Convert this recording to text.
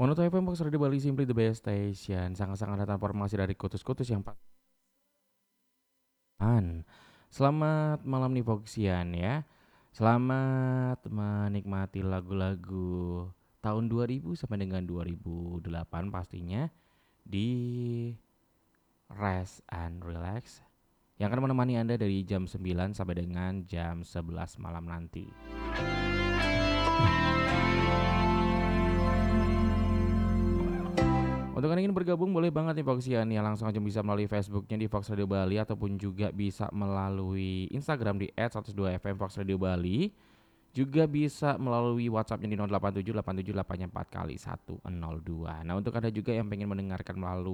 Monoto FM Fox Radio Bali Simply the Best Station. Sangat-sangat datang informasi dari kutus-kutus yang pan. Selamat malam nih Foxian ya. Selamat menikmati lagu-lagu tahun 2000 sampai dengan 2008 pastinya di Rest and Relax yang akan menemani Anda dari jam 9 sampai dengan jam 11 malam nanti. Untuk yang ingin bergabung boleh banget nih Foxian ya, langsung aja bisa melalui Facebooknya di Fox Radio Bali ataupun juga bisa melalui Instagram di @102fm Fox Radio Bali. Juga bisa melalui WhatsAppnya di 087 87 84 kali 102. Nah untuk Anda juga yang pengen mendengarkan melalui